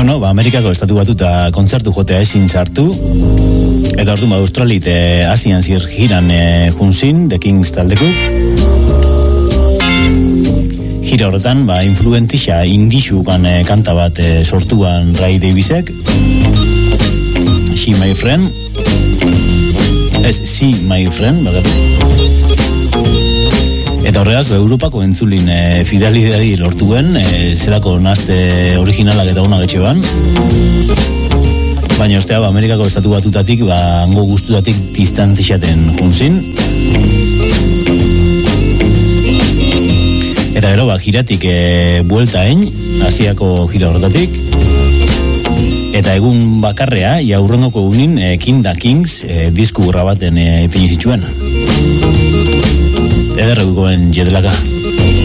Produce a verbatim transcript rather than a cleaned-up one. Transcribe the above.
Bueno, ba, Amerikako estatu batuta kontzertu jotea ezin sartu, eta orduan ba, Australit e, Asian zir giran e, junzin, The Kings taldeku. Gira horretan, ba, influentisa indixukan e, kanta bat e, sortuan Ray Davisek, She My Friend, ez, She My Friend, bagatu. Eta horregaz, ba, Europako entzulin e, fidelidadi lortuen, e, zelako nazte originalak eta unak etxeban. Baina ostea, ba, Amerikako estatu batutatik, ba, hango guztutatik distantzixaten junzin. Eta gero, ba, giratik e, buelta hein, Asiako gira horretatik. Eta egun bakarrea, ja urrengoko egunin, e, King Da Kings e, disku grabaten e, ipini zituen. Ederregukoen jetelaka.